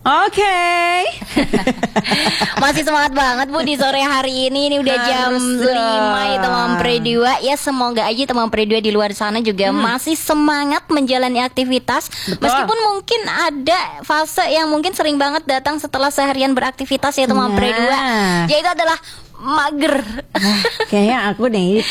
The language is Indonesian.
Oke. Masih semangat banget Bu di sore hari ini. Ini udah jam 5 ya teman Pre2. Ya semoga aja teman Pre2 di luar sana juga masih semangat menjalani aktivitas. Betul. Meskipun mungkin ada fase yang mungkin sering banget datang setelah seharian beraktivitas ya teman Pre2. Yaitu adalah mager. Kayaknya aku nih